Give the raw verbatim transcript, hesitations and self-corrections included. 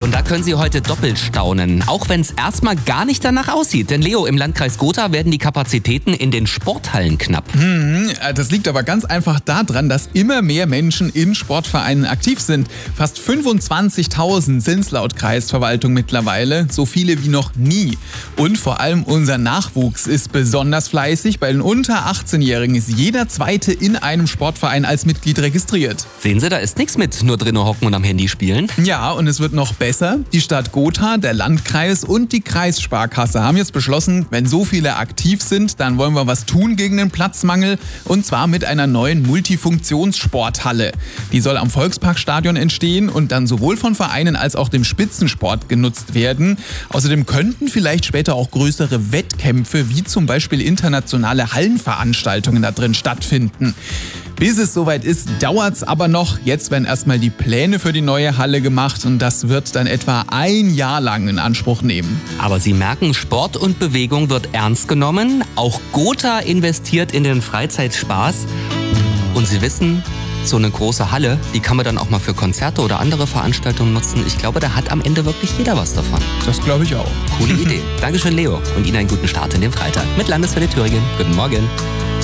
Und da können Sie heute doppelt staunen, auch wenn es erstmal gar nicht danach aussieht. Denn Leo, im Landkreis Gotha werden die Kapazitäten in den Sporthallen knapp. Hm, das liegt aber ganz einfach daran, dass immer mehr Menschen in Sportvereinen aktiv sind. Fast fünfundzwanzigtausend sind es laut Kreisverwaltung mittlerweile, so viele wie noch nie. Und vor allem unser Nachwuchs ist besonders fleißig. Bei den unter achtzehnjährigen ist jeder Zweite in einem Sportverein als Mitglied registriert. Sehen Sie, da ist nichts mit nur drinnen hocken und am Handy spielen. Ja, und es wird noch besser. Die Stadt Gotha, der Landkreis und die Kreissparkasse haben jetzt beschlossen, wenn so viele aktiv sind, dann wollen wir was tun gegen den Platzmangel. Und zwar mit einer neuen Multifunktionssporthalle. Die soll am Volksparkstadion entstehen und dann sowohl von Vereinen als auch dem Spitzensport genutzt werden. Außerdem könnten vielleicht später auch größere Wettkämpfe, wie zum Beispiel internationale Hallenveranstaltungen da drin stattfinden. Bis es soweit ist, dauert's aber noch. Jetzt werden erstmal die Pläne für die neue Halle gemacht und das wird dann etwa ein Jahr lang in Anspruch nehmen. Aber Sie merken, Sport und Bewegung wird ernst genommen. Auch Gotha investiert in den Freizeitspaß. Und Sie wissen, so eine große Halle, die kann man dann auch mal für Konzerte oder andere Veranstaltungen nutzen. Ich glaube, da hat am Ende wirklich jeder was davon. Das glaube ich auch. Coole Idee. Dankeschön, Leo. Und Ihnen einen guten Start in den Freitag mit Landeswelle Thüringen. Guten Morgen.